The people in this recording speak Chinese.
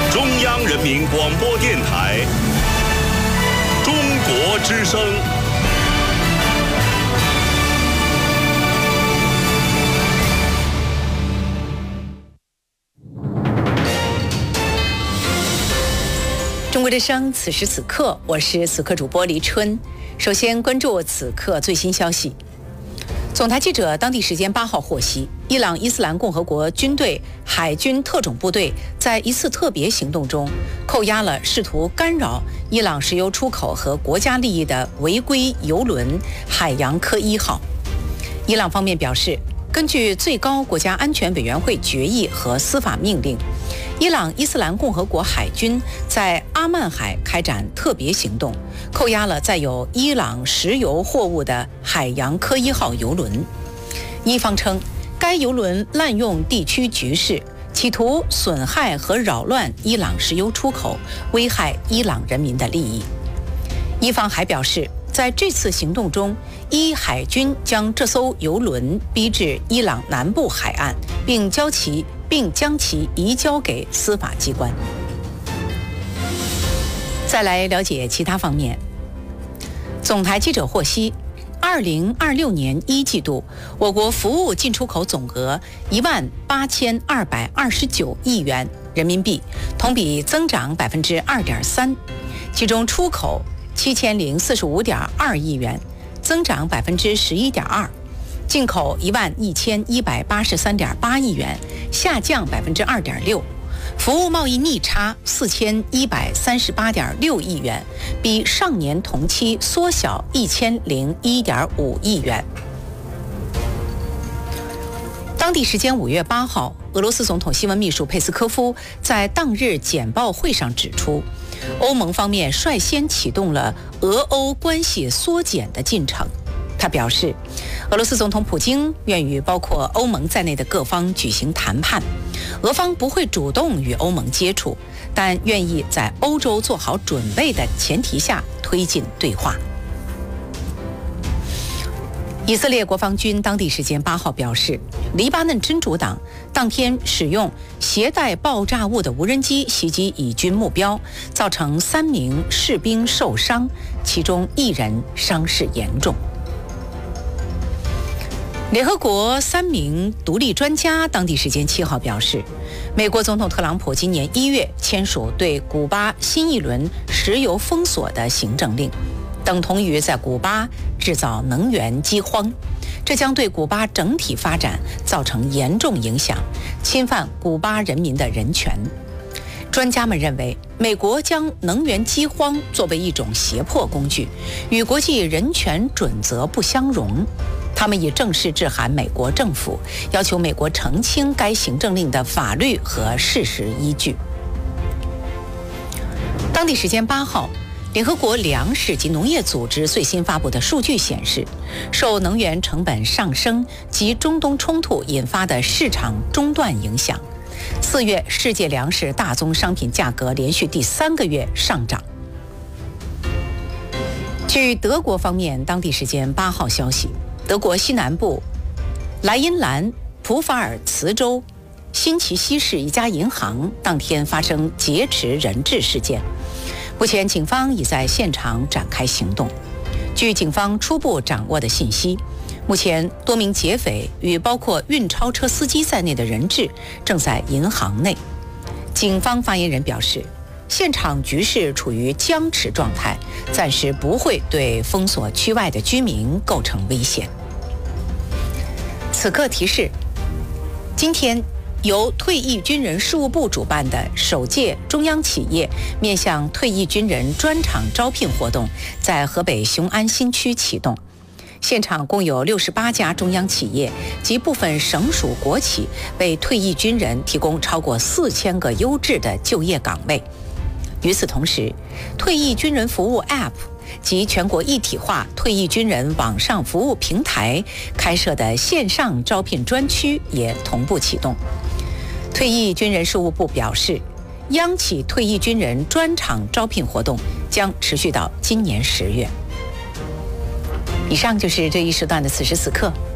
中央人民广播电台中国之声。 中国之声，此时此刻，我是此刻主播黎春。首先关注此刻最新消息。总台记者当地时间8号获悉，伊朗伊斯兰共和国军队海军特种部队在一次特别行动中，扣押了试图干扰伊朗石油出口和国家利益的违规油轮海洋科1号。伊朗方面表示，根据最高国家安全委员会决议和司法命令，伊朗伊斯兰共和国海军在阿曼海开展特别行动，扣押了载有伊朗石油货物的海洋科1号油轮。伊方称，该油轮滥用地区局势，企图损害和扰乱伊朗石油出口，危害伊朗人民的利益。伊方还表示，在这次行动中，伊海军将这艘油轮逼至伊朗南部海岸，并将其移交给司法机关。再来了解其他方面。总台记者获悉，2026年1季度，我国服务进出口总额18229亿元人民币，同比增长2.3%，其中出口7045.2亿元，增长11.2%。进口11183.8亿元，下降2.6%，服务贸易逆差4138.6亿元，比上年同期缩小1001.5亿元。当地时间5月8号，俄罗斯总统新闻秘书佩斯科夫在当日简报会上指出，欧盟方面率先启动了俄欧关系缩减的进程。他表示，俄罗斯总统普京愿与包括欧盟在内的各方举行谈判，俄方不会主动与欧盟接触，但愿意在欧洲做好准备的前提下推进对话。以色列国防军当地时间8号表示，黎巴嫩真主党当天使用携带爆炸物的无人机袭击以军目标，造成3名士兵受伤，其中1人伤势严重。联合国3名独立专家当地时间7号表示，美国总统特朗普今年1月签署对古巴新一轮石油封锁的行政令，等同于在古巴制造能源饥荒，这将对古巴整体发展造成严重影响，侵犯古巴人民的人权。专家们认为，美国将能源饥荒作为一种胁迫工具，与国际人权准则不相容。他们已正式致函美国政府，要求美国澄清该行政令的法律和事实依据。当地时间8号，联合国粮食及农业组织最新发布的数据显示，受能源成本上升及中东冲突引发的市场中断影响，4月世界粮食大宗商品价格连续第3个月上涨。据德国方面当地时间8号消息，德国西南部莱茵兰普法尔茨州新奇西市一家银行当天发生劫持人质事件，目前警方已在现场展开行动。据警方初步掌握的信息，目前多名劫匪与包括运钞车司机在内的人质正在银行内。警方发言人表示，现场局势处于僵持状态，暂时不会对封锁区外的居民构成危险。此刻提示，今天由退役军人事务部主办的首届中央企业面向退役军人专场招聘活动在河北雄安新区启动。现场共有68家中央企业及部分省属国企为退役军人提供超过4000个优质的就业岗位。与此同时，退役军人服务 App 及全国一体化退役军人网上服务平台开设的线上招聘专区也同步启动。退役军人事务部表示，央企退役军人专场招聘活动将持续到今年10月。以上就是这一时段的此时此刻，